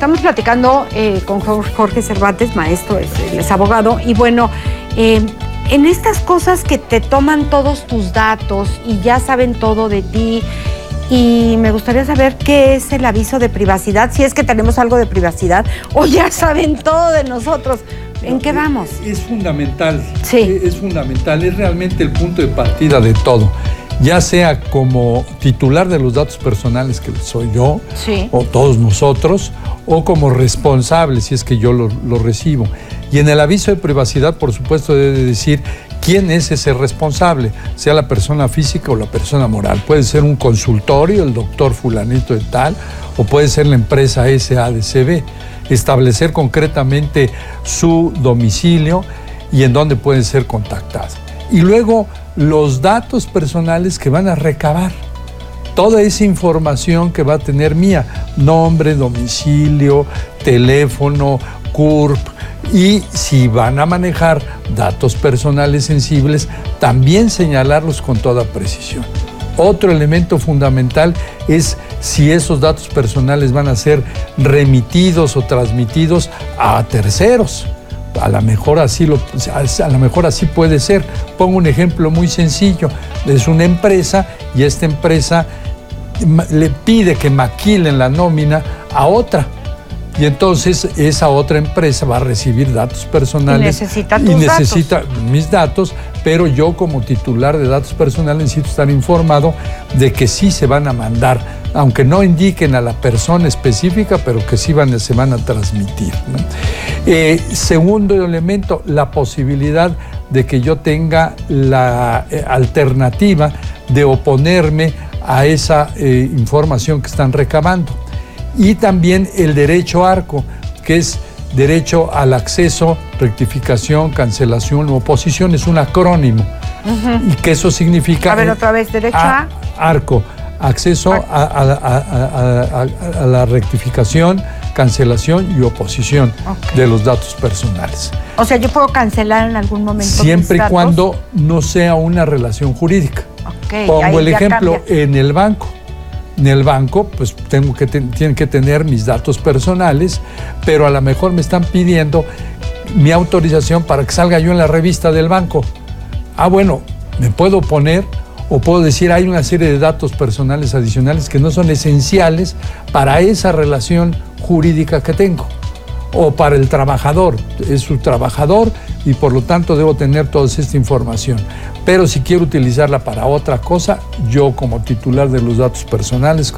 Estamos platicando con Jorge Cervantes, maestro, él es abogado, y bueno, en estas cosas que te toman todos tus datos y ya saben todo de ti, y me gustaría saber qué es el aviso de privacidad, si es que tenemos algo de privacidad, o ya saben todo de nosotros. ¿En qué vamos? Es fundamental, sí. Es fundamental, es realmente el punto de partida de todo. Ya sea como titular de los datos personales, que soy yo, sí, o todos nosotros, o como responsable, si es que yo lo recibo. Y en el aviso de privacidad, por supuesto, debe decir quién es ese responsable, sea la persona física o la persona moral. Puede ser un consultorio, el doctor fulanito de tal, o puede ser la empresa SADCB. Establecer concretamente su domicilio y en dónde pueden ser contactados. Y luego los datos personales que van a recabar. Toda esa información que va a tener mía, nombre, domicilio, teléfono, CURP, y si van a manejar datos personales sensibles, también señalarlos con toda precisión. Otro elemento fundamental es si esos datos personales van a ser remitidos o transmitidos a terceros. A lo mejor así puede ser. Pongo un ejemplo muy sencillo. Es una empresa y esta empresa le pide que maquilen la nómina a otra. Y entonces esa otra empresa va a recibir datos personales. Y necesita mis datos, pero yo como titular de datos personales necesito estar informado de que sí se van a mandar, aunque no indiquen a la persona específica, pero que sí se van a transmitir, ¿no? Segundo elemento, la posibilidad de que yo tenga la alternativa de oponerme a esa información que están recabando. Y también el derecho ARCO, que es derecho al acceso, rectificación, cancelación u oposición, es un acrónimo. Y que eso significa... A ver, otra vez, derecho a... ARCO, acceso a la rectificación, cancelación y oposición de los datos personales. O sea, yo puedo cancelar en algún momento siempre y cuando no sea una relación jurídica. Pongo el ejemplo, en el banco. En el banco, pues tienen que tener mis datos personales, pero a lo mejor me están pidiendo mi autorización para que salga yo en la revista del banco. Bueno, me puedo poner o puedo decir hay una serie de datos personales adicionales que no son esenciales para esa relación jurídica que tengo. O para el trabajador, es su trabajador y por lo tanto debo tener toda esta información. Pero si quiero utilizarla para otra cosa, yo como titular de los datos personales